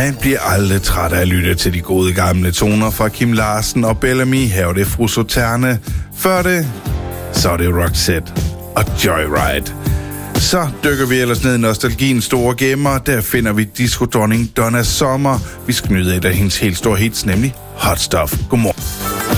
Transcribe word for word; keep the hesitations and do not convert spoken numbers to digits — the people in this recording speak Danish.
Jeg bliver aldrig træt af at lytte til de gode gamle toner fra Kim Larsen og Bellamy. Her er det Fru Sauterne. Før det, så er det Roxette og Joyride. Så dykker vi ellers ned i nostalgiens store gemmer. Der finder vi disco-dronning Donna Summer. Vi skal nyde et af hendes helt store hits, nemlig Hot Stuff. Godmorgen.